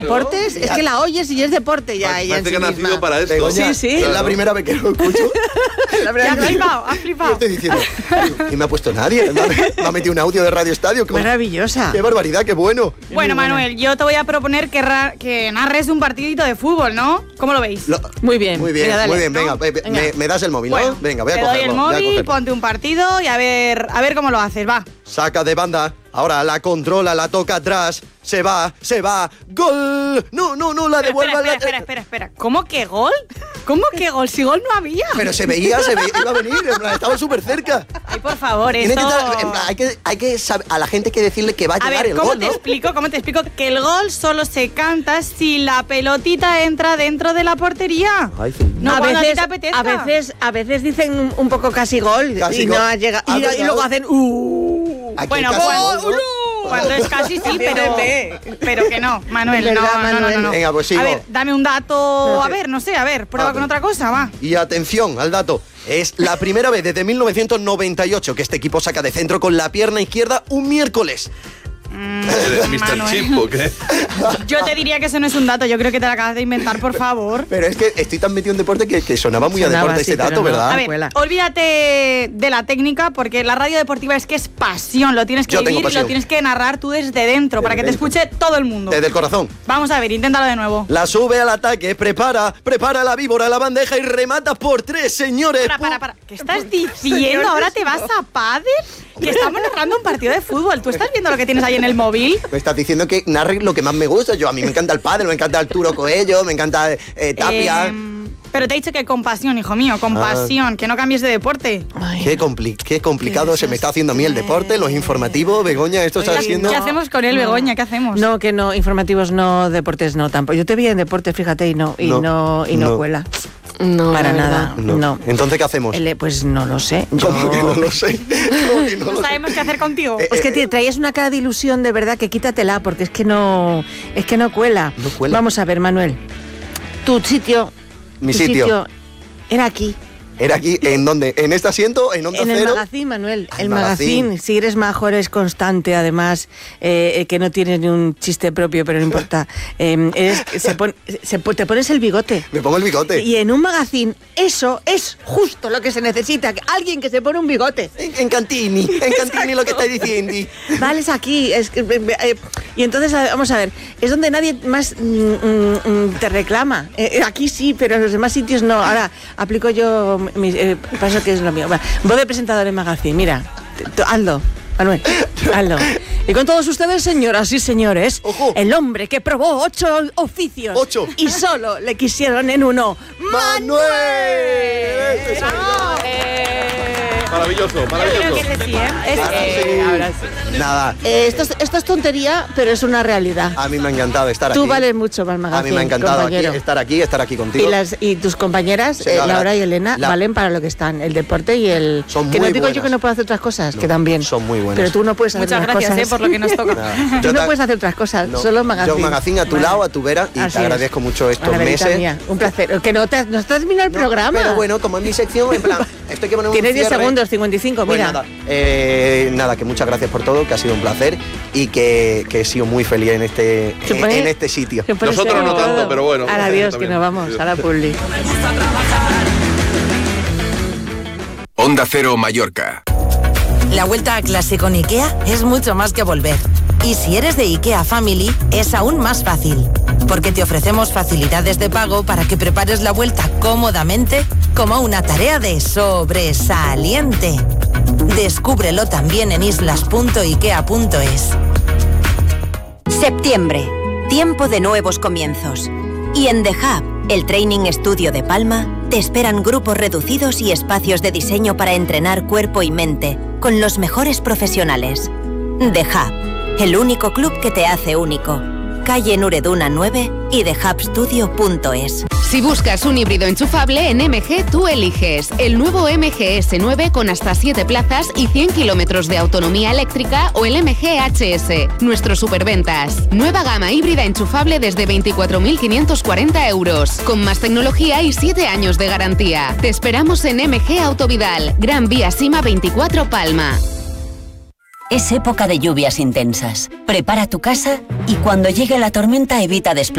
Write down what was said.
Deportes, es que la oyes y es deporte ya. Parece que ha nacido para esto. Begoña, Sí. Es la primera vez que lo escucho. Ha flipado. Yo estoy diciendo, y me ha puesto nadie. Me ha metido un audio de Radio Estadio. Maravillosa. Qué barbaridad, qué bueno. Bueno, Manuel, yo te voy a proponer que narres un partidito de fútbol, ¿no? ¿Cómo lo veis? Muy bien. Muy bien, Venga, dale, muy bien. ¿no? Venga, me das el móvil, Bueno, ¿no? Venga, voy a te cogerlo. doy el voy a móvil, cogerlo. ponte un partido y a ver cómo lo haces, va. Saca de banda. Ahora la controla, la toca atrás. Se va. ¡Gol! No, la devuelve. Espera. ¿Cómo que gol? ¿Cómo que gol? Si gol no había. Pero se veía, iba a venir. En plan, estaba súper cerca. Ay, por favor, Tiene esto... que estar- en plan, hay que saber, a la gente hay que decirle que va a llegar ver, el ¿cómo gol, te ¿no? explico? Que el gol solo se canta si la pelotita entra dentro de la portería. Ay, sí. No, a cuando a ti veces, te apetezca. a veces dicen un poco casi gol Casi y gol. no ha llegado. Y luego hacen Aquí Bueno, casi pues, gol, ¿no? Cuando es casi sí, pero que no, Manuel, ¿Verdad, no. Manuel? Venga, pues sigo. A ver, dame un dato, a ver, prueba con otra cosa, va. Y atención al dato. Es la primera vez desde 1998 que este equipo saca de centro con la pierna izquierda un miércoles. ¿Eres Mr. Manuel. Chip o qué? Yo te diría que eso no es un dato, yo creo que te lo acabas de inventar, por favor. Pero es que estoy tan metido en deporte que sonaba muy a deporte sí, ese dato, pero no. ¿verdad? A ver, Cuela. olvídate de la técnica porque la radio deportiva es que es pasión, lo tienes que Yo tengo vivir y pasión. lo tienes que narrar tú desde dentro para que te dentro. escuche todo el mundo. Desde el corazón. Vamos a ver, inténtalo de nuevo. La sube al ataque, prepara la víbora, la bandeja y remata por 3, señores. Para. ¿Qué estás diciendo? ¿Ahora te vas a pádel? Que estamos narrando un partido de fútbol. ¿Tú estás viendo lo que tienes ahí en el móvil? Me estás diciendo que narre lo que más me gusta. A mí me encanta el pádel, me encanta Arturo Coello, me encanta Tapia. Pero te he dicho que con pasión, hijo mío, con pasión, que no cambies de deporte. Qué complicado se me está haciendo a mí el deporte, los informativos. Begoña, esto está haciendo... ¿Qué hacemos con él, Begoña? ¿Qué hacemos? No, que no, informativos no, deportes no tampoco. Yo te vi en deporte, fíjate, y no cuela. No, Para la nada, verdad. no. Entonces, ¿qué hacemos? Pues no lo sé. ¿Cómo que no lo sé? ¿Cómo que no No lo sé? sabemos qué hacer contigo. Es que te traías una cara de ilusión, de verdad, que quítatela, porque es que no cuela. No cuela. Vamos a ver, Manuel. Tu sitio. Mi tu sitio. Era aquí. ¿Era aquí? ¿En dónde? ¿En este asiento? ¿En Onda En el Cero? magazín, Manuel. El El magazín. magazín. Si eres majo, eres constante, además, que no tienes ni un chiste propio, pero no importa. Te pones el bigote. Me pongo el bigote. Y en un magazín, eso es justo lo que se necesita. Alguien que se pone un bigote. En Cantini lo que estáis diciendo. Vale, es aquí. Y entonces, vamos a ver, es donde nadie más te reclama. Aquí sí, pero en los demás sitios no. Ahora, aplico yo paso que es lo mío. Voy de presentador en magazine, mira. Hazlo, Manuel, hazlo. Y con todos ustedes, señoras y señores, Ojo. el hombre que probó 8 oficios 8. y solo le quisieron en uno. ¡Manuel! Ese soy yo. Maravilloso. Yo creo que ese sí, ¿eh? Ahora sí. Nada, Esto es tontería, pero es una realidad. a mí me ha encantado estar Tú aquí. vales mucho para el A magazine, mí me ha encantado compañero. estar aquí contigo. Y tus compañeras, Sí, la Laura verdad, y Elena, valen para lo que están. El deporte y el... Son que muy no digo yo buenas. que no puedo hacer otras cosas, No, que también. son muy buenas. Pero tú no puedes hacer Muchas otras gracias, cosas. por lo que nos toca. Nada. Tú Yo no ta- puedes hacer otras cosas, No, solo magazine. Yo magazine a tu Vale. lado, a tu vera, y Así te es. agradezco mucho estos Maravillosa meses. mía, un placer. Que no has terminado el programa. Pero bueno, como es mi sección, en plan, esto hay que poner un Tienes 10 cierre. segundos, 55, Pues mira. nada, que muchas gracias por todo, que ha sido un placer y que he sido muy feliz en este sitio. Se pone Nosotros no serio tanto, todo. pero bueno. Ahora adiós, que También. nos vamos a la publi. Onda Cero Mallorca. La vuelta a clase con IKEA es mucho más que volver. Y si eres de IKEA Family, es aún más fácil. Porque te ofrecemos facilidades de pago para que prepares la vuelta cómodamente como una tarea de sobresaliente. Descúbrelo también en islas.ikea.es. Septiembre, tiempo de nuevos comienzos. Y en The Hub, el Training Studio de Palma, te esperan grupos reducidos y espacios de diseño para entrenar cuerpo y mente con los mejores profesionales. The Hub, el único club que te hace único. Calle Nureduna 9 y thehubstudio.es. Si buscas un híbrido enchufable, en MG tú eliges el nuevo MG S9 con hasta 7 plazas y 100 kilómetros de autonomía eléctrica o el MG HS. Nuestros superventas. Nueva gama híbrida enchufable desde 24.540 euros, con más tecnología y 7 años de garantía. Te esperamos en MG Autovidal, Gran Vía Sima 24 Palma. Es época de lluvias intensas. Prepara tu casa y cuando llegue la tormenta evita desplazamientos.